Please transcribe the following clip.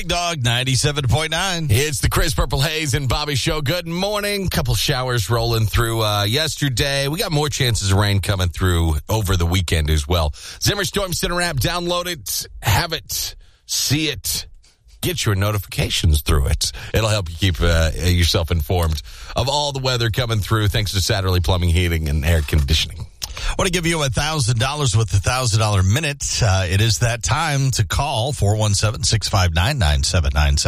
Big Dog 97.9. It's the Chris Purple Haze and Bobby Show. Good morning. Couple showers rolling through yesterday. We got more chances of rain coming through over the weekend as well. Zimmer Storm Center app. Download it. Have it. See it. Get your notifications through it. It'll help you keep yourself informed of all the weather coming through thanks to Satterley Plumbing, Heating, and Air Conditioning. I want to give you $1,000 with the $1,000 minute. It is that time to call 417-659-9797.